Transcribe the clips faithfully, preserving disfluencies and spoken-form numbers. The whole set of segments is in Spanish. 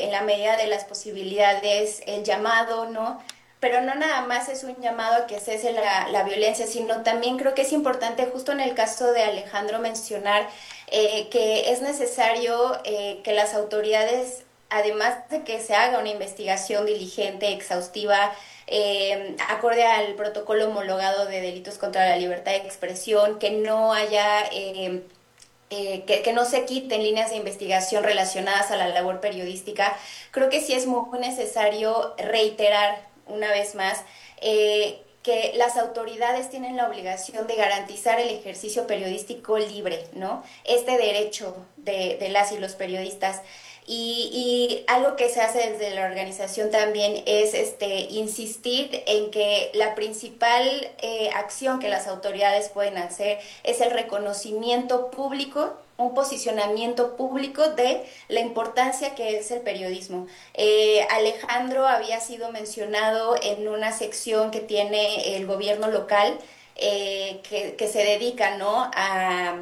en la medida de las posibilidades el llamado, ¿no? Pero no nada más es un llamado a que cese la, la violencia, sino también creo que es importante, justo en el caso de Alejandro, mencionar eh, que es necesario eh, que las autoridades, además de que se haga una investigación diligente, exhaustiva, eh, acorde al protocolo homologado de delitos contra la libertad de expresión, que no haya... Eh, Eh, que, que no se quiten líneas de investigación relacionadas a la labor periodística. Creo que sí es muy necesario reiterar una vez más eh, que las autoridades tienen la obligación de garantizar el ejercicio periodístico libre, ¿no? Este derecho de, de las y los periodistas. Y, y algo que se hace desde la organización también es este, insistir en que la principal eh, acción que las autoridades pueden hacer es el reconocimiento público, un posicionamiento público de la importancia que es el periodismo. Eh, Alejandro había sido mencionado en una sección que tiene el gobierno local eh, que, que se dedica, ¿no?, a...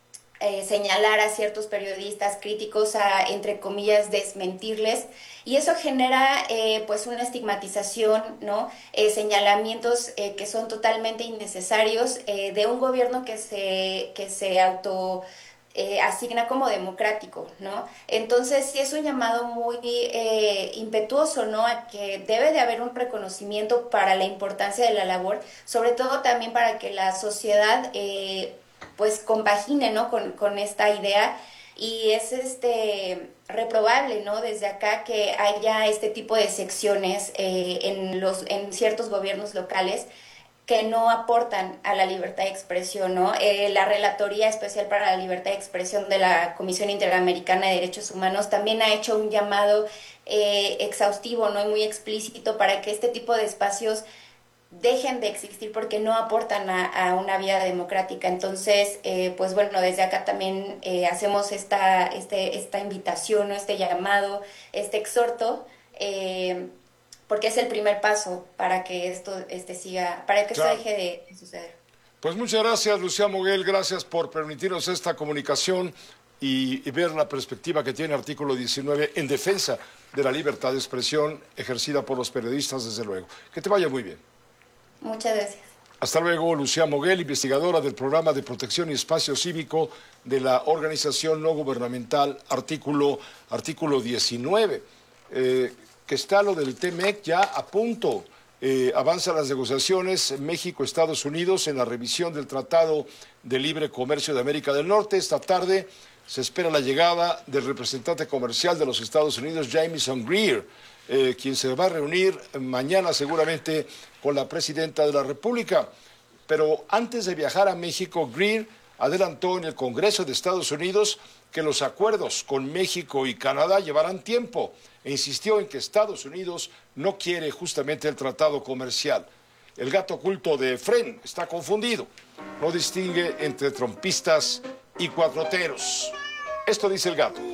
Eh, señalar a ciertos periodistas críticos, a, entre comillas, desmentirles, y eso genera eh, pues una estigmatización, ¿no? Eh, señalamientos eh, que son totalmente innecesarios eh, de un gobierno que se, que se auto eh, asigna como democrático, ¿no? Entonces sí es un llamado muy eh, impetuoso, ¿no?, a que debe de haber un reconocimiento para la importancia de la labor, sobre todo también para que la sociedad eh, pues compagine, ¿no?, con, con esta idea, y es este reprobable, ¿no?, desde acá que haya este tipo de secciones eh, en los en ciertos gobiernos locales que no aportan a la libertad de expresión, ¿no? Eh, la Relatoría Especial para la Libertad de Expresión de la Comisión Interamericana de Derechos Humanos también ha hecho un llamado eh, exhaustivo, ¿no?, y muy explícito para que este tipo de espacios dejen de existir porque no aportan a, a una vía democrática. Entonces, eh, pues bueno, desde acá también eh, hacemos esta, este, esta invitación, ¿no?, este llamado, este exhorto, eh, porque es el primer paso para que esto este, siga, para que claro. esto deje de, de suceder. Pues muchas gracias, Lucía Moguel, gracias por permitirnos esta comunicación y, y ver la perspectiva que tiene el artículo diecinueve en defensa de la libertad de expresión ejercida por los periodistas, desde luego. Que te vaya muy bien. Muchas gracias. Hasta luego, Lucía Moguel, investigadora del Programa de Protección y Espacio Cívico de la organización no gubernamental Artículo, artículo diecinueve, eh, que está lo del T M E C ya a punto. Eh, avanzan las negociaciones México-Estados Unidos en la revisión del Tratado de Libre Comercio de América del Norte. Esta tarde se espera la llegada del representante comercial de los Estados Unidos, Jamieson Greer, eh, quien se va a reunir mañana seguramente con la presidenta de la República. Pero antes de viajar a México, Greer adelantó en el Congreso de Estados Unidos que los acuerdos con México y Canadá llevarán tiempo e insistió en que Estados Unidos no quiere justamente el tratado comercial. El gato oculto de Efrén está confundido, no distingue entre trompistas y cuatroteros. Esto dice el gato.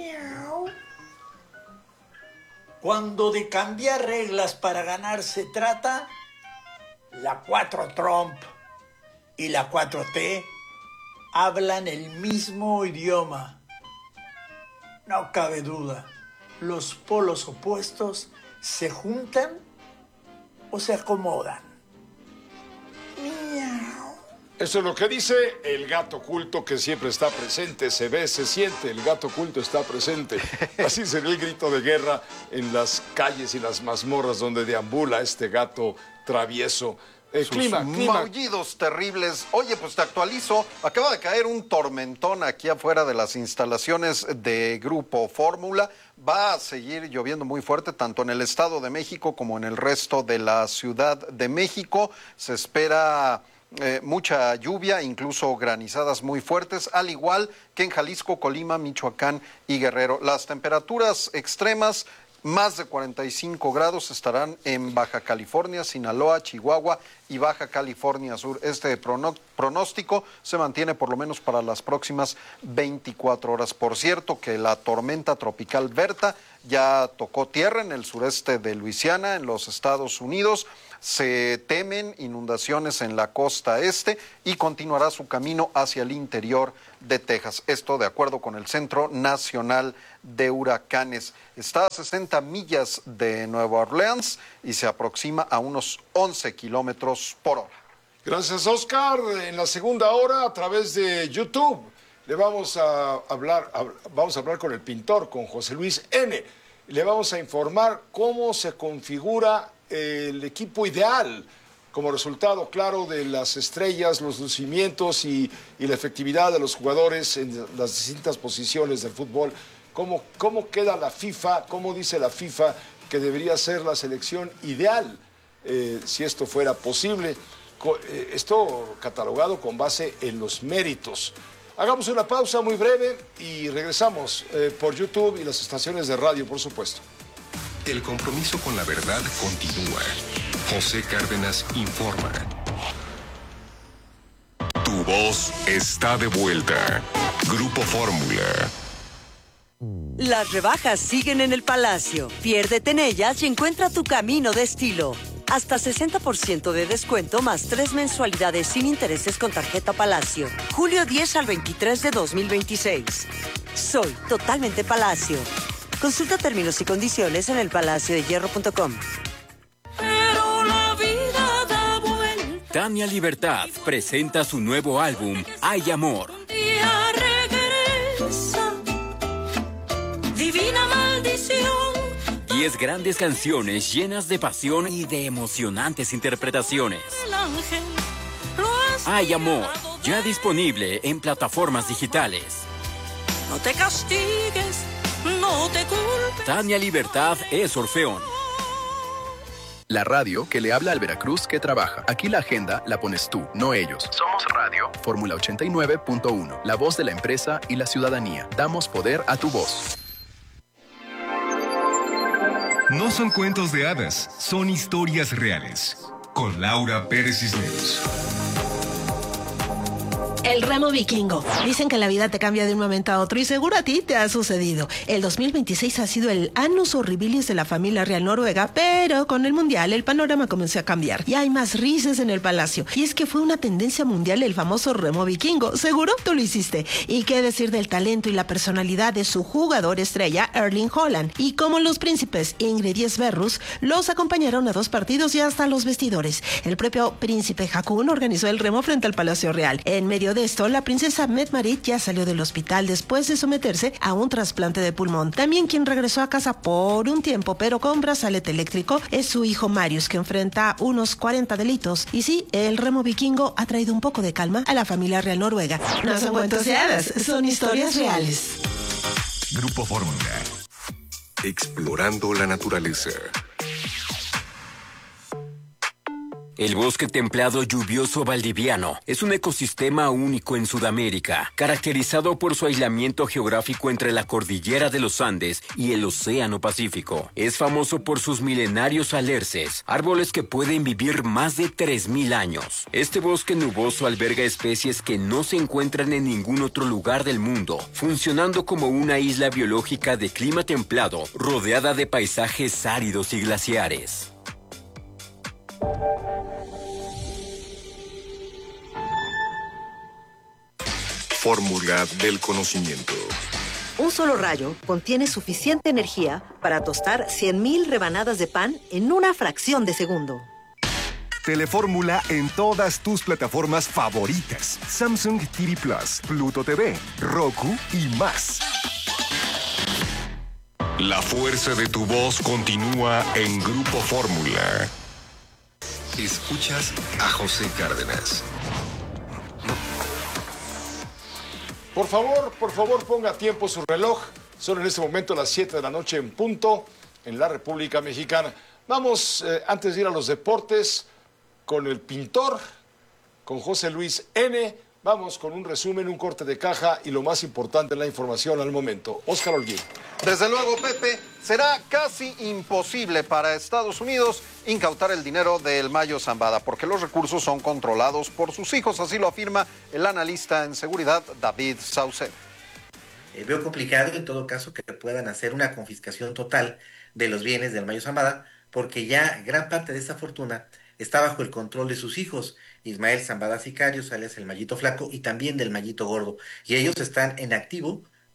Cuando de cambiar reglas para ganar se trata, la cuatro Trump y la cuatro T hablan el mismo idioma. No cabe duda, los polos opuestos se juntan o se acomodan. Miau. Eso es lo que dice el gato oculto, que siempre está presente, se ve, se siente, el gato oculto está presente. Así sería el grito de guerra en las calles y las mazmorras donde deambula este gato travieso. Eh, Sus clima, clima. maullidos terribles. Oye, pues te actualizo. Acaba de caer un tormentón aquí afuera de las instalaciones de Grupo Fórmula. Va a seguir lloviendo muy fuerte, tanto en el Estado de México como en el resto de la Ciudad de México. Se espera eh, mucha lluvia, incluso granizadas muy fuertes, al igual que en Jalisco, Colima, Michoacán y Guerrero. Las temperaturas extremas, más de cuarenta y cinco grados, estarán en Baja California, Sinaloa, Chihuahua y Baja California Sur. Este pronóstico se mantiene por lo menos para las próximas veinticuatro horas. Por cierto, que la tormenta tropical Berta ya tocó tierra en el sureste de Luisiana, en los Estados Unidos. Se temen inundaciones en la costa este y continuará su camino hacia el interior de Texas. Esto de acuerdo con el Centro Nacional de huracanes. Está a sesenta millas de Nueva Orleans y se aproxima a unos once kilómetros por hora. Gracias, Oscar. En la segunda hora, a través de YouTube, le vamos a hablar, vamos a hablar con el pintor, con José Luis N. Le vamos a informar cómo se configura el equipo ideal como resultado, claro, de las estrellas, los lucimientos y, y la efectividad de los jugadores en las distintas posiciones del fútbol. Cómo, cómo queda la FIFA, cómo dice la FIFA que debería ser la selección ideal, eh, si esto fuera posible. Esto catalogado con base en los méritos. Hagamos una pausa muy breve y regresamos eh, por YouTube y las estaciones de radio, por supuesto. El compromiso con la verdad continúa. José Cárdenas informa. Tu voz está de vuelta. Grupo Fórmula. Las rebajas siguen en el Palacio. Piérdete en ellas y encuentra tu camino de estilo. Hasta sesenta por ciento de descuento más tres mensualidades sin intereses con tarjeta Palacio. Julio diez al veintitrés de dos mil veintiséis. Soy totalmente Palacio. Consulta términos y condiciones en el palacio de hierro punto com. Pero la vida da vuelta. Tania Libertad presenta su nuevo álbum, Hay Amor. Un día regresa. Divina maldición. Diez grandes canciones llenas de pasión y de emocionantes interpretaciones. El ángel lo has Hay Amor, mirado ya de- disponible en plataformas digitales. No te castigues, no te culpes. Tania Libertad es Orfeón. La radio que le habla al Veracruz que trabaja. Aquí la agenda la pones tú, no ellos. Somos radio. Fórmula ochenta y nueve punto uno. La voz de la empresa y la ciudadanía. Damos poder a tu voz. No son cuentos de hadas, son historias reales. Con Laura Pérez Cisneros. El remo vikingo. Dicen que la vida te cambia de un momento a otro y seguro a ti te ha sucedido. El dos mil veintiséis ha sido el annus horribilis de la familia real noruega, pero con el mundial el panorama comenzó a cambiar y hay más risas en el palacio. Y es que fue una tendencia mundial el famoso remo vikingo. Seguro tú lo hiciste. Y qué decir del talento y la personalidad de su jugador estrella, Erling Haaland. Y como los príncipes Ingrid y Sverrus los acompañaron a dos partidos y hasta los vestidores. El propio príncipe Haakon organizó el remo frente al Palacio Real. En medio de esto, la princesa Mette-Marit ya salió del hospital después de someterse a un trasplante de pulmón. También quien regresó a casa por un tiempo, pero con brazalete eléctrico, es su hijo Marius, que enfrenta unos cuarenta delitos. Y sí, el remo vikingo ha traído un poco de calma a la familia real noruega. No son cuentos de hadas, son historias reales. Grupo Fórmula. Explorando la naturaleza. El bosque templado lluvioso valdiviano es un ecosistema único en Sudamérica, caracterizado por su aislamiento geográfico entre la cordillera de los Andes y el Océano Pacífico. Es famoso por sus milenarios alerces, árboles que pueden vivir más de tres mil años. Este bosque nuboso alberga especies que no se encuentran en ningún otro lugar del mundo, funcionando como una isla biológica de clima templado, rodeada de paisajes áridos y glaciares. Fórmula del conocimiento. Un solo rayo contiene suficiente energía para tostar cien mil rebanadas de pan en una fracción de segundo. Telefórmula en todas tus plataformas favoritas. Samsung T V Plus, Pluto T V, Roku y más. La fuerza de tu voz continúa en Grupo Fórmula. Escuchas a José Cárdenas. Por favor, por favor, ponga a tiempo su reloj. Son en este momento las siete de la noche en punto en la República Mexicana. Vamos, eh, antes de ir a los deportes, con el pintor, con José Luis N. Vamos con un resumen, un corte de caja y lo más importante, la información al momento. Óscar Holguín. Desde luego, Pepe, será casi imposible para Estados Unidos incautar el dinero del Mayo Zambada porque los recursos son controlados por sus hijos, así lo afirma el analista en seguridad David Saucedo. Eh, veo complicado en todo caso que puedan hacer una confiscación total de los bienes del Mayo Zambada porque ya gran parte de esa fortuna está bajo el control de sus hijos, Ismael Zambada Sicarios, alias el Mayito Flaco, y también del Mayito Gordo, y ellos están en activo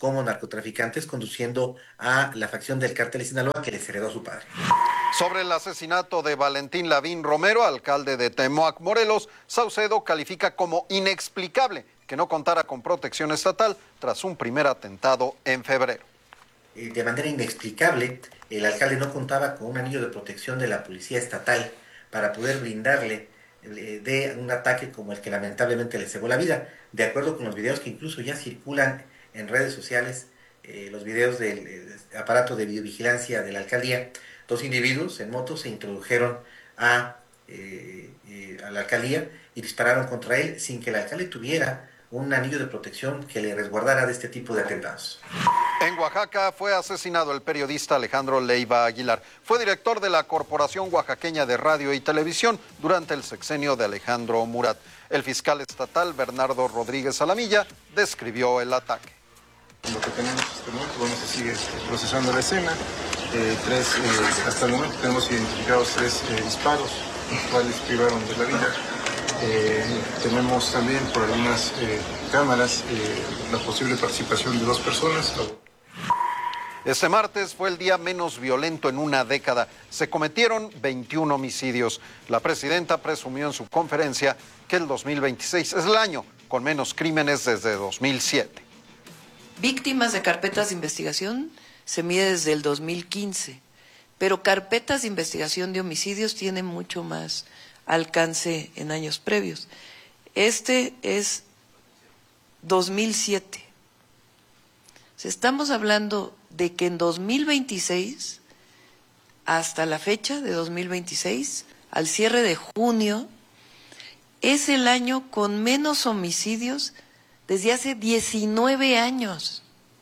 como narcotraficantes, conduciendo a la facción del cártel de Sinaloa que les heredó a su padre. Sobre el asesinato de Valentín Lavín Romero, alcalde de Temoac, Morelos, Saucedo califica como inexplicable que no contara con protección estatal tras un primer atentado en febrero. De manera inexplicable, el alcalde no contaba con un anillo de protección de la policía estatal para poder brindarle de un ataque como el que lamentablemente le cegó la vida. De acuerdo con los videos que incluso ya circulan en redes sociales, eh, los videos del eh, aparato de videovigilancia de la alcaldía, dos individuos en moto se introdujeron a, eh, eh, a la alcaldía y dispararon contra él sin que el alcalde tuviera un anillo de protección que le resguardara de este tipo de atentados. En Oaxaca fue asesinado el periodista Alejandro Leiva Aguilar. Fue director de la Corporación Oaxaqueña de Radio y Televisión durante el sexenio de Alejandro Murat. El fiscal estatal Bernardo Rodríguez Alamilla describió el ataque. Lo que tenemos hasta el momento, vamos a seguir procesando la escena. Eh, tres, eh, hasta el momento tenemos identificados tres eh, disparos, los cuales privaron de la vida. Eh, tenemos también por algunas eh, cámaras eh, la posible participación de dos personas. Este martes fue el día menos violento en una década. Se cometieron veintiún homicidios. La presidenta presumió en su conferencia que el dos mil veintiséis es el año con menos crímenes desde dos mil siete. Víctimas de carpetas de investigación se mide desde el dos mil quince, pero carpetas de investigación de homicidios tienen mucho más alcance en años previos. Este es dos mil siete. O sea, estamos hablando de que en dos mil veintiséis, hasta la fecha de dos mil veintiséis, al cierre de junio, es el año con menos homicidios desde hace diecinueve años.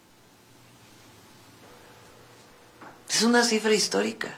Es una cifra histórica.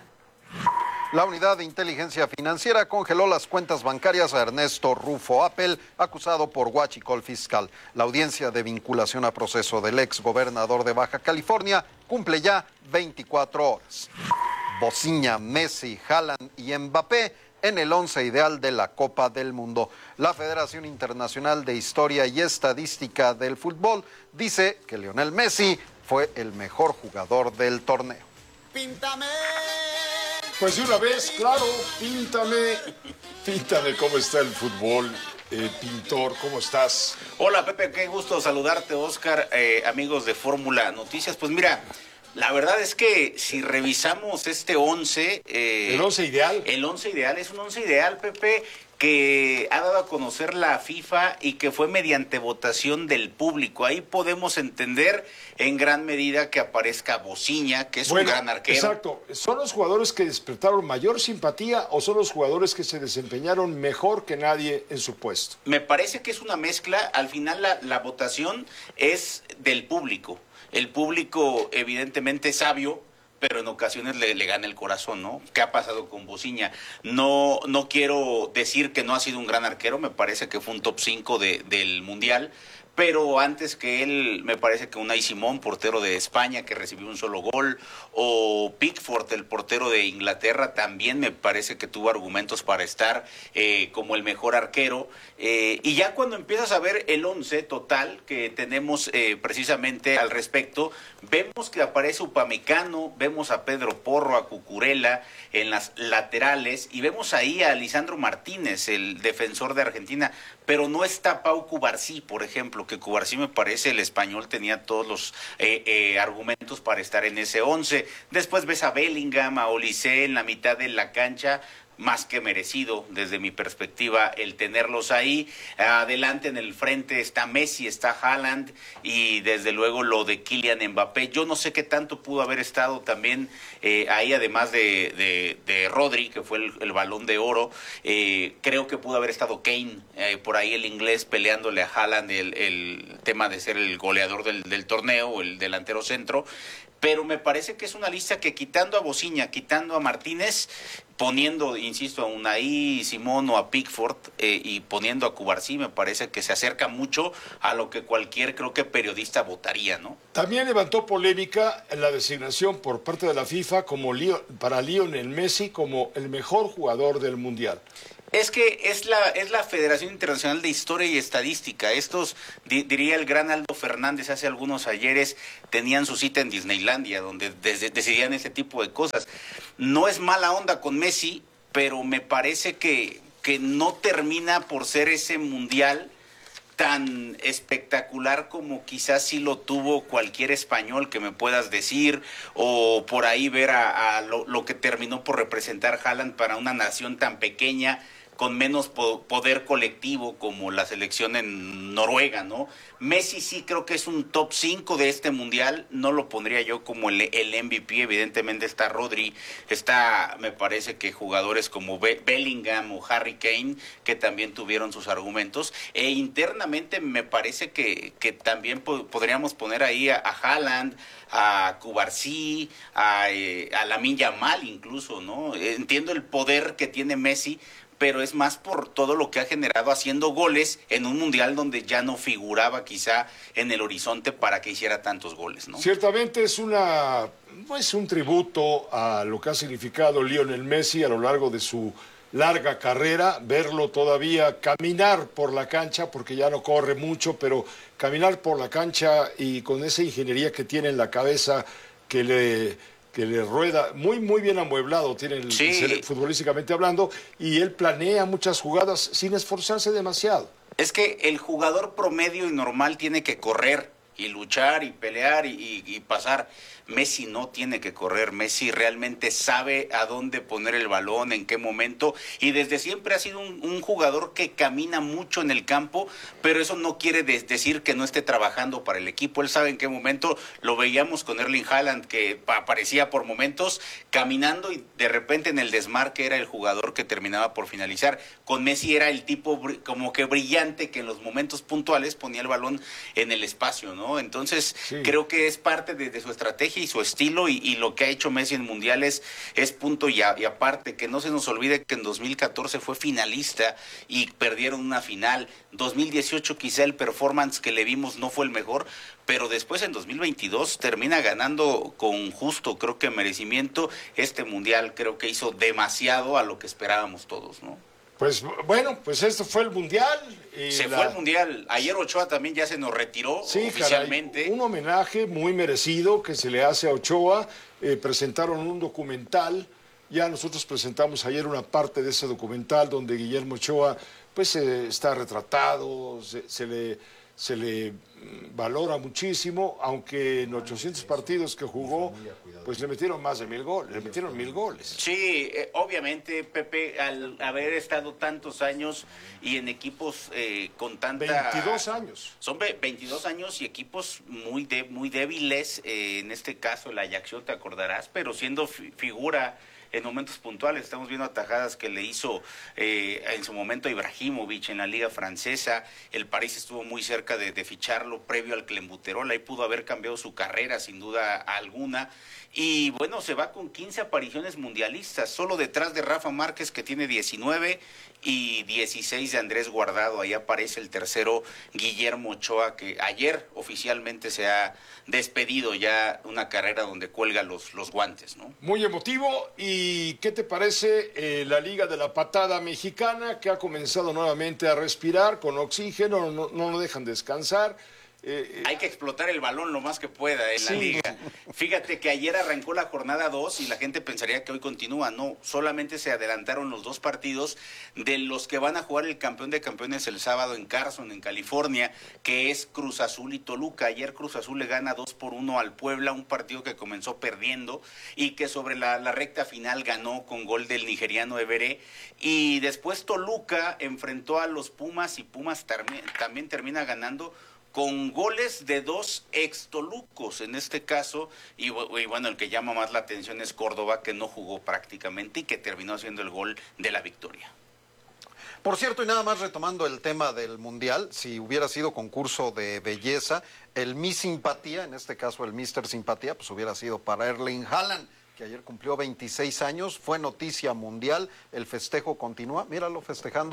La Unidad de Inteligencia Financiera congeló las cuentas bancarias a Ernesto Rufo Appel, acusado por huachicol fiscal. La audiencia de vinculación a proceso del ex gobernador de Baja California cumple ya veinticuatro horas. Bociña, Messi, Haaland y Mbappé en el once ideal de la Copa del Mundo. La Federación Internacional de Historia y Estadística del Fútbol dice que Lionel Messi fue el mejor jugador del torneo. ¡Píntame! Pues de una vez, claro, píntame, píntame cómo está el fútbol. Eh, pintor, ¿cómo estás? Hola Pepe, qué gusto saludarte, Oscar, eh, amigos de Fórmula Noticias. Pues mira, la verdad es que si revisamos este once... Eh, ¿El once ideal? El once ideal, es un once ideal, Pepe, que ha dado a conocer la FIFA y que fue mediante votación del público. Ahí podemos entender en gran medida que aparezca Bociña, que es bueno, un gran arquero. Exacto. ¿Son los jugadores que despertaron mayor simpatía o son los jugadores que se desempeñaron mejor que nadie en su puesto? Me parece que es una mezcla. Al final la, la votación es del público. El público evidentemente es sabio, pero en ocasiones le, le gana el corazón, ¿no? ¿Qué ha pasado con Bociña? No, no quiero decir que no ha sido un gran arquero, me parece que fue un top cinco de, del Mundial, pero antes que él, me parece que Unai Simón, portero de España, que recibió un solo gol, o Pickford, el portero de Inglaterra, también me parece que tuvo argumentos para estar eh, como el mejor arquero. Eh, y ya cuando empiezas a ver el once total que tenemos eh, precisamente al respecto, vemos que aparece Upamecano, vemos a Pedro Porro, a Cucurella en las laterales, y vemos ahí a Lisandro Martínez, el defensor de Argentina, pero no está Pau Cubarsí, por ejemplo, que Cubarsí me parece el español tenía todos los eh, eh, argumentos para estar en ese once. Después ves a Bellingham, a Olise en la mitad de la cancha, más que merecido desde mi perspectiva el tenerlos ahí. Adelante en el frente está Messi, está Haaland y desde luego lo de Kylian Mbappé. Yo no sé qué tanto pudo haber estado también eh, ahí, además de, de, de Rodri, que fue el, el Balón de Oro. Eh, creo que pudo haber estado Kane, eh, por ahí el inglés peleándole a Haaland el, el tema de ser el goleador del, del torneo, el delantero centro. Pero me parece que es una lista que, quitando a Bociña, quitando a Martínez, poniendo, insisto, a Unai Simón o a Pickford eh, y poniendo a Cubarsí, me parece que se acerca mucho a lo que cualquier, creo que periodista votaría, ¿no? También levantó polémica en la designación por parte de la FIFA como Leo, para Lionel Messi como el mejor jugador del Mundial. Es que es la, es la Federación Internacional de Historia y Estadística. Estos, di, diría el gran Aldo Fernández hace algunos ayeres, tenían su cita en Disneylandia, donde des, decidían ese tipo de cosas. No es mala onda con Messi, pero me parece que, que no termina por ser ese mundial tan espectacular como quizás sí lo tuvo cualquier español que me puedas decir, o por ahí ver a, a lo, lo que terminó por representar Haaland para una nación tan pequeña, con menos po poder colectivo como la selección en Noruega, ¿no? Messi sí creo que es un top cinco de este mundial, no lo pondría yo como el, el M V P, evidentemente está Rodri, está, me parece que jugadores como Be Bellingham o Harry Kane, que también tuvieron sus argumentos, e internamente me parece que, que también po podríamos poner ahí a, a Haaland, a Cubarsí, a, eh, a Lamine Yamal incluso, ¿no? Entiendo el poder que tiene Messi, pero es más por todo lo que ha generado haciendo goles en un mundial donde ya no figuraba quizá en el horizonte para que hiciera tantos goles, ¿no? Ciertamente es una, pues un tributo a lo que ha significado Lionel Messi a lo largo de su larga carrera, verlo todavía caminar por la cancha, porque ya no corre mucho, pero caminar por la cancha y con esa ingeniería que tiene en la cabeza que le... que le rueda, muy muy bien amueblado, tiene el, sí. futbolísticamente hablando, y él planea muchas jugadas sin esforzarse demasiado. Es que el jugador promedio y normal tiene que correr y luchar y pelear y, y, y pasar. Messi no tiene que correr, Messi realmente sabe a dónde poner el balón, en qué momento, y desde siempre ha sido un, un jugador que camina mucho en el campo, pero eso no quiere de decir que no esté trabajando para el equipo. Él sabe en qué momento, lo veíamos con Erling Haaland, que aparecía por momentos caminando y de repente en el desmarque era el jugador que terminaba por finalizar. Con Messi era el tipo como que brillante, que en los momentos puntuales ponía el balón en el espacio, ¿no? Entonces sí. creo que es parte de, de su estrategia y su estilo, y, y lo que ha hecho Messi en mundiales es punto y, a, y aparte. Que no se nos olvide que en dos mil catorce fue finalista y perdieron una final. dos mil dieciocho quizá el performance que le vimos no fue el mejor, pero después en dos mil veintidós termina ganando con justo, creo que merecimiento, este mundial. Creo que hizo demasiado a lo que esperábamos todos, ¿no? Pues bueno, pues esto fue el mundial. Y se la... fue el mundial. Ayer Ochoa también ya se nos retiró sí, oficialmente. Caray, un homenaje muy merecido que se le hace a Ochoa. Eh, presentaron un documental. Ya nosotros presentamos ayer una parte de ese documental donde Guillermo Ochoa pues eh, está retratado, se, se le se le valora muchísimo, aunque en ochocientos partidos que jugó, pues le metieron más de mil goles, le metieron mil goles. Sí, eh, obviamente, Pepe, al haber estado tantos años y en equipos eh, con tanta... veintidós años. Son veintidós años y equipos muy de, muy débiles, eh, en este caso el Ajaccio, te acordarás, pero siendo fi figura en momentos puntuales. Estamos viendo atajadas que le hizo eh, en su momento Ibrahimovic en la Liga Francesa. El París estuvo muy cerca de, de ficharlo previo al Clenbuterol. Ahí pudo haber cambiado su carrera sin duda alguna. Y bueno, se va con quince apariciones mundialistas, solo detrás de Rafa Márquez, que tiene diecinueve, y dieciséis de Andrés Guardado. Ahí aparece el tercero, Guillermo Ochoa, que ayer oficialmente se ha despedido ya una carrera donde cuelga los, los guantes, ¿no? Muy emotivo. ¿Y qué te parece eh, la Liga de la Patada Mexicana, que ha comenzado nuevamente a respirar con oxígeno, no, no lo dejan descansar? Eh, Hay que explotar el balón lo más que pueda en sí. la liga. Fíjate que ayer arrancó la jornada dos y la gente pensaría que hoy continúa. No, solamente se adelantaron los dos partidos de los que van a jugar el campeón de campeones el sábado en Carson, en California, que es Cruz Azul y Toluca. Ayer Cruz Azul le gana dos por uno al Puebla, un partido que comenzó perdiendo y que sobre la, la recta final ganó con gol del nigeriano Everé. Y después Toluca enfrentó a los Pumas y Pumas también termina ganando con goles de dos extolucos en este caso, y, y bueno, el que llama más la atención es Córdoba, que no jugó prácticamente y que terminó haciendo el gol de la victoria. Por cierto, y nada más retomando el tema del Mundial, si hubiera sido concurso de belleza, el Miss Simpatía, en este caso el Mister Simpatía, pues hubiera sido para Erling Haaland, que ayer cumplió veintiséis años, fue noticia mundial, el festejo continúa, míralo festejando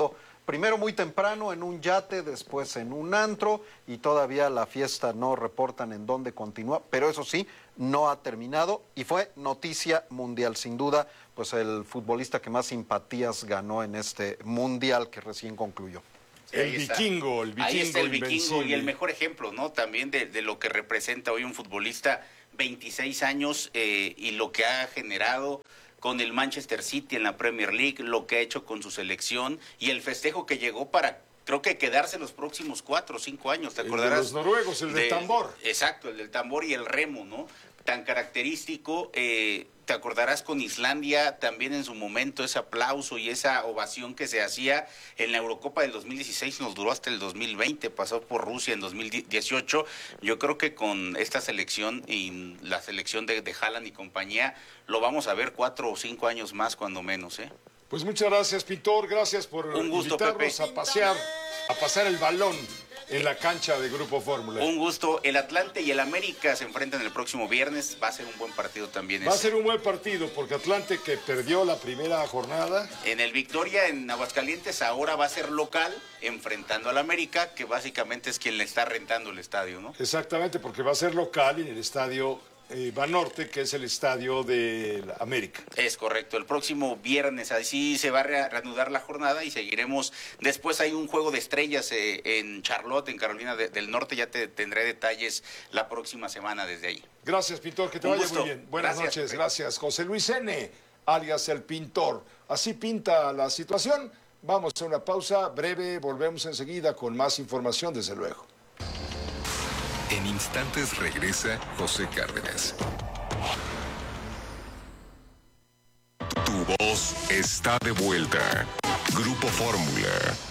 primero muy temprano en un yate, después en un antro, y todavía la fiesta no reportan en dónde continúa, pero eso sí, no ha terminado y fue noticia mundial, sin duda, pues el futbolista que más simpatías ganó en este mundial que recién concluyó. El vikingo, el vikingo Ahí está el vikingo invencible. y el mejor ejemplo, ¿no? También de, de lo que representa hoy un futbolista, veintiséis años, eh, y lo que ha generado con el Manchester City en la Premier League, lo que ha hecho con su selección y el festejo que llegó para, creo que quedarse los próximos cuatro o cinco años, ¿te acordarás? El de los noruegos, el del de, tambor. Exacto, el del tambor y el remo, ¿no? Tan característico, eh, te acordarás con Islandia también en su momento, ese aplauso y esa ovación que se hacía en la Eurocopa del dos mil dieciséis, nos duró hasta el dos mil veinte, pasó por Rusia en dos mil dieciocho. Yo creo que con esta selección y la selección de, de Haaland y compañía, lo vamos a ver cuatro o cinco años más cuando menos, ¿eh? Pues muchas gracias, Pintor, gracias por Un gusto, invitarnos Pepe. a pasear, a pasar el balón en la cancha de Grupo Fórmula. Un gusto. El Atlante y el América se enfrentan el próximo viernes. Va a ser un buen partido también. Va a ese. ser un buen partido porque Atlante, que perdió la primera jornada. En el Victoria, en Aguascalientes, ahora va a ser local, enfrentando al América, que básicamente es quien le está rentando el estadio, ¿no? Exactamente, porque va a ser local en el estadio eh, Banorte, que es el estadio de la América. Es correcto. El próximo viernes, así se va a re- reanudar la jornada y seguiremos. Después hay un juego de estrellas eh, en Charlotte, en Carolina de- del Norte. Ya te tendré detalles la próxima semana desde ahí. Gracias, Pintor, que te Un vaya gusto. muy bien. Buenas Gracias, noches, Pepe. gracias. José Luis N., alias el Pintor. Así pinta la situación. Vamos a una pausa breve, volvemos enseguida con más información, desde luego. En instantes regresa José Cárdenas. Tu voz está de vuelta. Grupo Fórmula.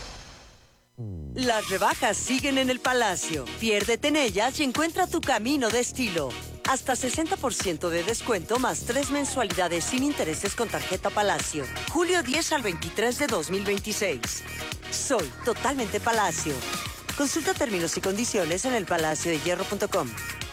Las rebajas siguen en el Palacio. Piérdete en ellas y encuentra tu camino de estilo. Hasta sesenta por ciento de descuento más tres mensualidades sin intereses con tarjeta Palacio. julio diez al veintitrés de dos mil veintiséis. Soy totalmente Palacio. Consulta términos y condiciones en el palacio de hierro punto com.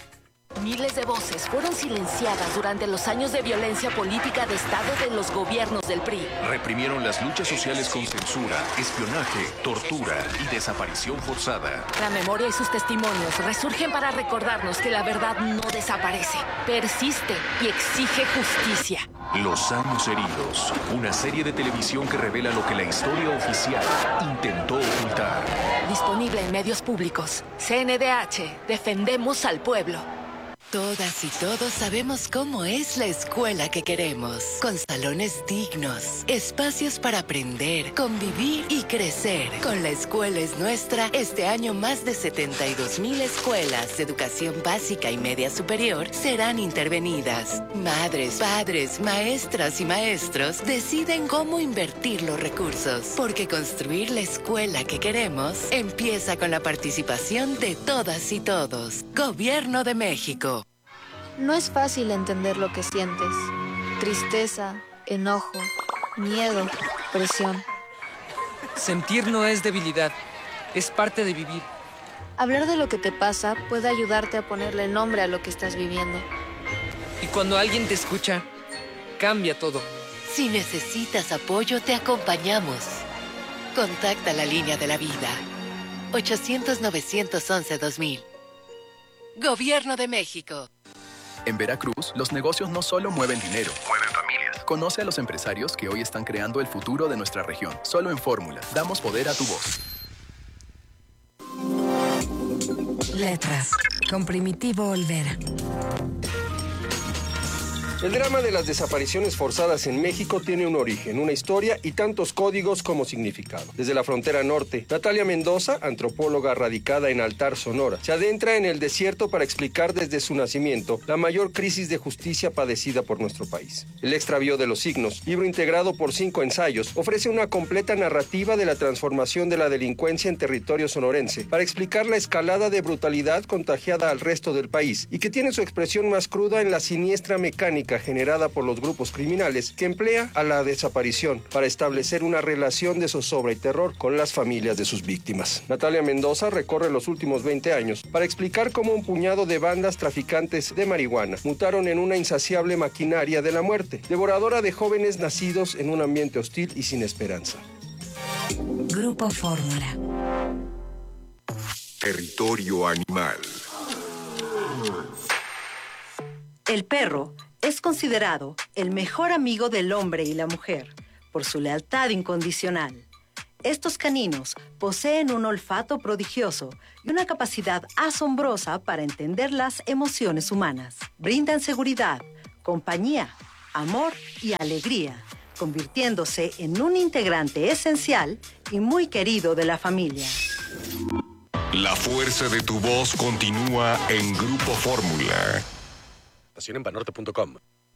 Miles de voces fueron silenciadas durante los años de violencia política de Estado de los gobiernos del P R I. Reprimieron las luchas sociales con censura, espionaje, tortura y desaparición forzada. La memoria y sus testimonios resurgen para recordarnos que la verdad no desaparece, persiste y exige justicia. Los años heridos, una serie de televisión que revela lo que la historia oficial intentó ocultar. Disponible en medios públicos. C N D H, defendemos al pueblo. Todas y todos sabemos cómo es la escuela que queremos, con salones dignos, espacios para aprender, convivir y crecer. Con La Escuela es Nuestra, este año más de setenta y dos mil escuelas de educación básica y media superior serán intervenidas. Madres, padres, maestras y maestros deciden cómo invertir los recursos, porque construir la escuela que queremos empieza con la participación de todas y todos. Gobierno de México. No es fácil entender lo que sientes. Tristeza, enojo, miedo, presión. Sentir no es debilidad, es parte de vivir. Hablar de lo que te pasa puede ayudarte a ponerle nombre a lo que estás viviendo. Y cuando alguien te escucha, cambia todo. Si necesitas apoyo, te acompañamos. Contacta la línea de la vida. ochocientos, novecientos once, dos mil. Gobierno de México. En Veracruz, los negocios no solo mueven dinero, mueven familias. Conoce a los empresarios que hoy están creando el futuro de nuestra región. Solo en Fórmula, damos poder a tu voz. Letras, con Primitivo Olvera. El drama de las desapariciones forzadas en México tiene un origen, una historia y tantos códigos como significado. Desde la frontera norte, Natalia Mendoza, antropóloga radicada en Altar, Sonora, se adentra en el desierto para explicar desde su nacimiento la mayor crisis de justicia padecida por nuestro país. El extravío de los signos, libro integrado por cinco ensayos, ofrece una completa narrativa de la transformación de la delincuencia en territorio sonorense para explicar la escalada de brutalidad contagiada al resto del país y que tiene su expresión más cruda en la siniestra mecánica generada por los grupos criminales que emplea a la desaparición para establecer una relación de zozobra y terror con las familias de sus víctimas. Natalia Mendoza recorre los últimos veinte años para explicar cómo un puñado de bandas traficantes de marihuana mutaron en una insaciable maquinaria de la muerte, devoradora de jóvenes nacidos en un ambiente hostil y sin esperanza. Grupo Fórmula. Territorio animal. El perro es considerado el mejor amigo del hombre y la mujer por su lealtad incondicional. Estos caninos poseen un olfato prodigioso y una capacidad asombrosa para entender las emociones humanas. Brindan seguridad, compañía, amor y alegría, convirtiéndose en un integrante esencial y muy querido de la familia. La fuerza de tu voz continúa en Grupo Fórmula. en banorte punto com.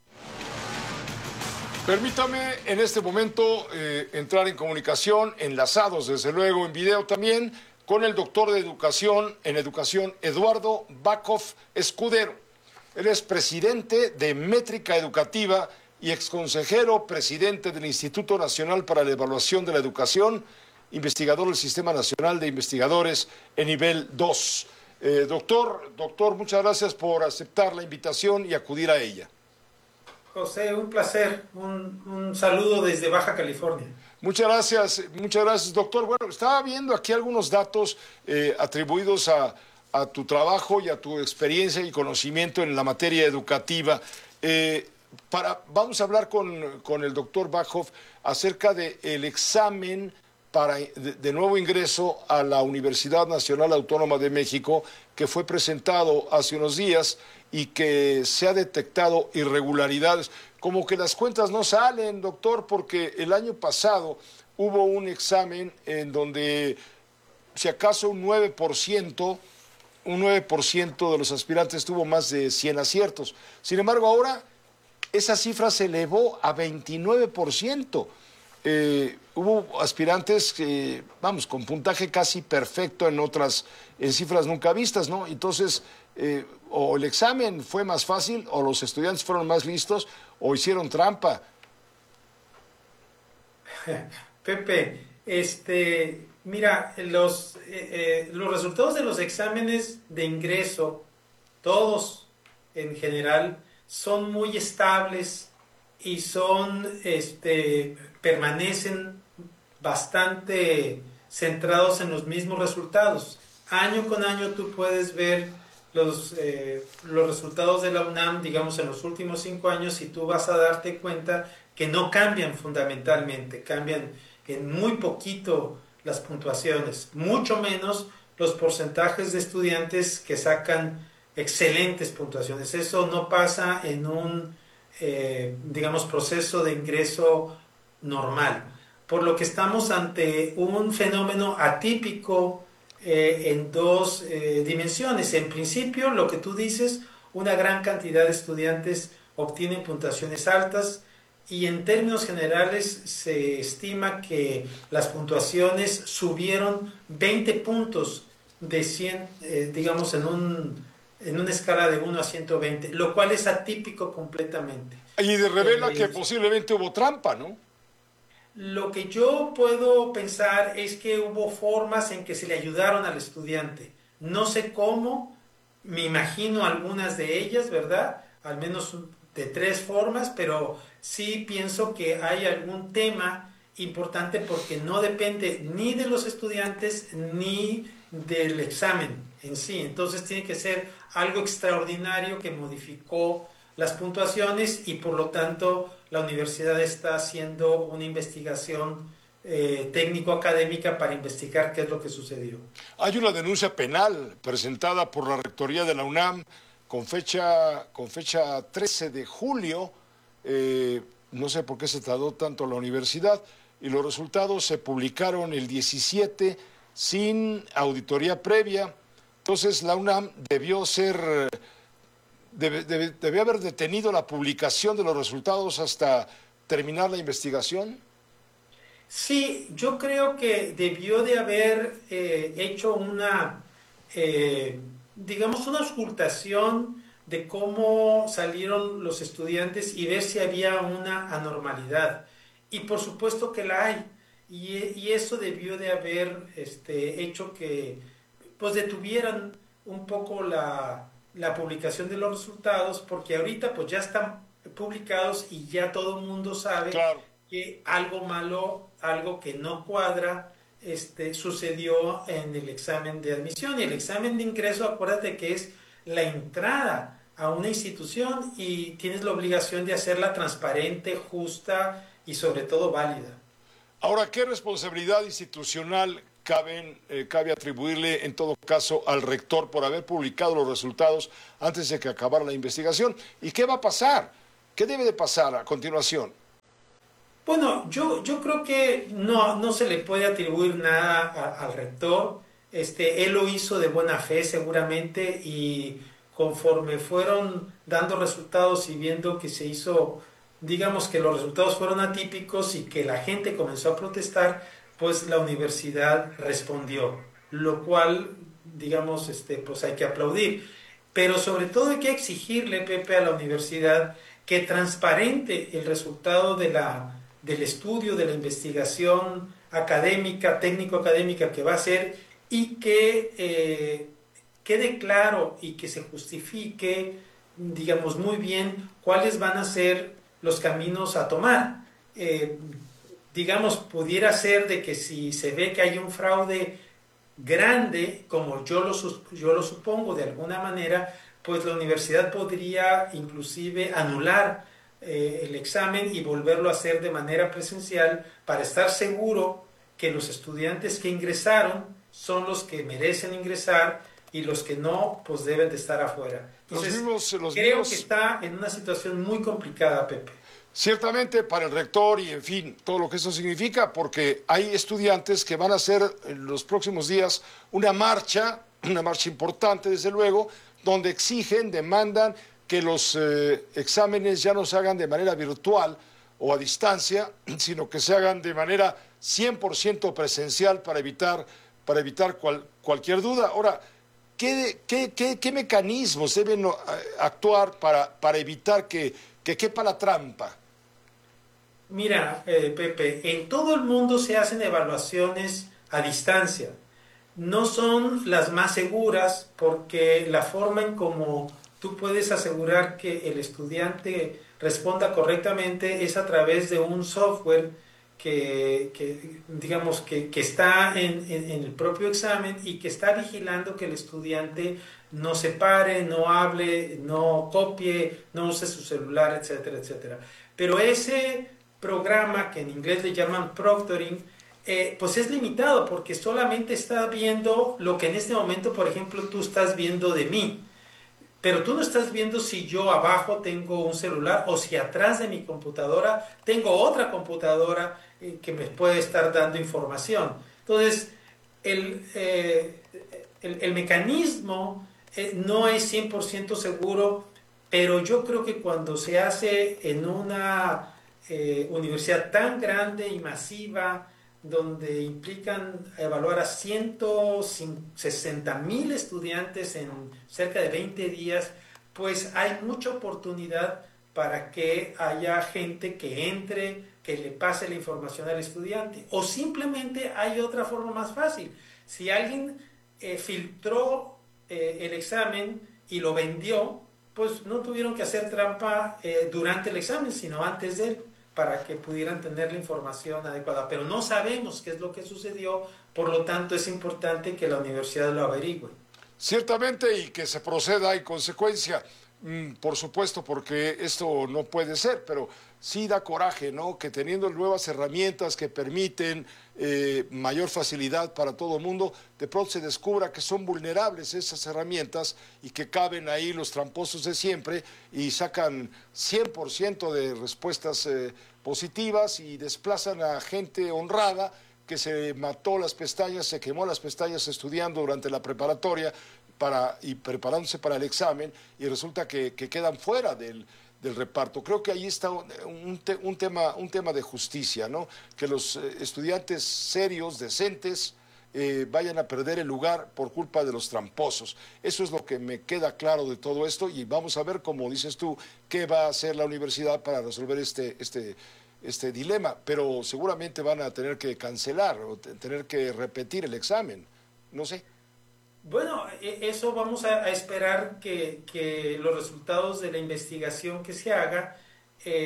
Permítame en este momento eh, entrar en comunicación, enlazados desde luego en video también, con el doctor de Educación en Educación, Eduardo Backhoff Escudero. Él es presidente de Métrica Educativa y exconsejero presidente del Instituto Nacional para la Evaluación de la Educación, investigador del Sistema Nacional de Investigadores en nivel dos. Eh, doctor, doctor, muchas gracias por aceptar la invitación y acudir a ella. José, un placer, un, un saludo desde Baja California. Muchas gracias, muchas gracias, doctor. Bueno, estaba viendo aquí algunos datos eh, atribuidos a, a tu trabajo y a tu experiencia y conocimiento en la materia educativa. Eh, para, vamos a hablar con, con el doctor Backhoff acerca del examen para de, de nuevo ingreso a la Universidad Nacional Autónoma de México, que fue presentado hace unos días y que se ha detectado irregularidades. Como que las cuentas no salen, doctor, porque el año pasado hubo un examen en donde, si acaso un nueve por ciento, un nueve por ciento de los aspirantes tuvo más de cien aciertos. Sin embargo, ahora esa cifra se elevó a veintinueve por ciento. Eh, hubo aspirantes que, vamos, con puntaje casi perfecto en otras, en cifras nunca vistas, ¿no? Entonces, eh, o el examen fue más fácil, o los estudiantes fueron más listos, o hicieron trampa. Pepe, este, mira, los, eh, eh, los resultados de los exámenes de ingreso, todos en general, son muy estables y son, este, permanecen bastante centrados en los mismos resultados. Año con año tú puedes ver los, eh, los resultados de la UNAM, digamos, en los últimos cinco años, y tú vas a darte cuenta que no cambian fundamentalmente, cambian en muy poquito las puntuaciones, mucho menos los porcentajes de estudiantes que sacan excelentes puntuaciones. Eso no pasa en un, eh, digamos, proceso de ingreso normal, por lo que estamos ante un fenómeno atípico eh, en dos eh, dimensiones. En principio, lo que tú dices, una gran cantidad de estudiantes obtienen puntuaciones altas, y en términos generales se estima que las puntuaciones subieron veinte puntos de cien, eh, digamos, en, un, en una escala de uno a ciento veinte, lo cual es atípico completamente. Y revela eh, que posiblemente hubo trampa, ¿no? Lo que yo puedo pensar es que hubo formas en que se le ayudaron al estudiante. No sé cómo, me imagino algunas de ellas, ¿verdad? Al menos de tres formas, pero sí pienso que hay algún tema importante, porque no depende ni de los estudiantes ni del examen en sí. Entonces tiene que ser algo extraordinario que modificó las puntuaciones, y por lo tanto la universidad está haciendo una investigación eh, técnico-académica para investigar qué es lo que sucedió. Hay una denuncia penal presentada por la Rectoría de la UNAM con fecha, con fecha trece de julio, eh, no sé por qué se tardó tanto la universidad, y los resultados se publicaron el diecisiete sin auditoría previa. Entonces la UNAM debió ser... Debe, debe, ¿Debe haber detenido la publicación de los resultados hasta terminar la investigación? Sí, yo creo que debió de haber eh, hecho una, eh, digamos, una auscultación de cómo salieron los estudiantes y ver si había una anormalidad. Y por supuesto que la hay. Y, y eso debió de haber este, hecho que pues detuvieran un poco la... la publicación de los resultados, porque ahorita pues ya están publicados y ya todo el mundo sabe claro. que algo malo, algo que no cuadra, este, sucedió en el examen de admisión. Y el examen de ingreso, acuérdate que es la entrada a una institución y tienes la obligación de hacerla transparente, justa y sobre todo válida. Ahora, ¿qué responsabilidad institucional caben, eh, cabe atribuirle en todo caso al rector por haber publicado los resultados antes de que acabara la investigación? ¿Y qué va a pasar? ¿Qué debe de pasar a continuación? Bueno, yo, yo creo que no, no se le puede atribuir nada a, al rector. Este, él lo hizo de buena fe seguramente y conforme fueron dando resultados y viendo que se hizo, digamos que los resultados fueron atípicos y que la gente comenzó a protestar, pues la universidad respondió, lo cual, digamos, este, pues hay que aplaudir. Pero sobre todo hay que exigirle, Pepe, a la universidad que transparente el resultado de la, del estudio, de la investigación académica, técnico-académica que va a hacer y que eh, quede claro y que se justifique, digamos, muy bien cuáles van a ser los caminos a tomar. Eh, digamos, pudiera ser de que si se ve que hay un fraude grande, como yo lo, yo lo supongo de alguna manera, pues la universidad podría inclusive anular eh, el examen y volverlo a hacer de manera presencial para estar seguro que los estudiantes que ingresaron son los que merecen ingresar y los que no, pues deben de estar afuera. Entonces, los mismos, los creo mismos... que está en una situación muy complicada, Pepe. Ciertamente para el rector y, en fin, todo lo que eso significa, porque hay estudiantes que van a hacer en los próximos días una marcha, una marcha importante, desde luego, donde exigen, demandan que los eh, exámenes ya no se hagan de manera virtual o a distancia, sino que se hagan de manera cien por ciento presencial para evitar, para evitar cual, cualquier duda. Ahora, ¿qué, qué, qué, qué mecanismos deben actuar para, para evitar que, que quepa la trampa? Mira, eh, Pepe, en todo el mundo se hacen evaluaciones a distancia. No son las más seguras porque la forma en cómo tú puedes asegurar que el estudiante responda correctamente es a través de un software que, que digamos, que, que está en, en, en el propio examen y que está vigilando que el estudiante no se pare, no hable, no copie, no use su celular, etcétera, etcétera. Pero ese programa, que en inglés le llaman proctoring, eh, pues es limitado porque solamente está viendo lo que en este momento, por ejemplo, tú estás viendo de mí. Pero tú no estás viendo si yo abajo tengo un celular o si atrás de mi computadora tengo otra computadora eh, que me puede estar dando información. Entonces, el, eh, el, el mecanismo eh, no es cien por ciento seguro, pero yo creo que cuando se hace en una eh, universidad tan grande y masiva, donde implican evaluar a ciento sesenta mil estudiantes en cerca de veinte días, pues hay mucha oportunidad para que haya gente que entre, que le pase la información al estudiante. O simplemente hay otra forma más fácil. Si alguien eh, filtró eh, el examen y lo vendió, pues no tuvieron que hacer trampa eh, durante el examen, sino antes de él, para que pudieran tener la información adecuada. Pero no sabemos qué es lo que sucedió, por lo tanto es importante que la universidad lo averigüe. Ciertamente, y que se proceda en consecuencia, mm, por supuesto, porque esto no puede ser, pero sí da coraje, ¿no?, que teniendo nuevas herramientas que permiten eh, mayor facilidad para todo el mundo, de pronto se descubra que son vulnerables esas herramientas y que caben ahí los tramposos de siempre y sacan cien por ciento de respuestas eh, positivas y desplazan a gente honrada que se mató las pestañas, se quemó las pestañas estudiando durante la preparatoria para, y preparándose para el examen, y resulta que, que quedan fuera del, del reparto. Creo que ahí está un, te, un, tema, un tema de justicia, ¿no? Que los eh, estudiantes serios, decentes, eh, vayan a perder el lugar por culpa de los tramposos. Eso es lo que me queda claro de todo esto, y vamos a ver, como dices tú, qué va a hacer la universidad para resolver este, este, este dilema, pero seguramente van a tener que cancelar o tener que repetir el examen, no sé. Bueno, eso vamos a, a esperar que, que los resultados de la investigación que se haga eh,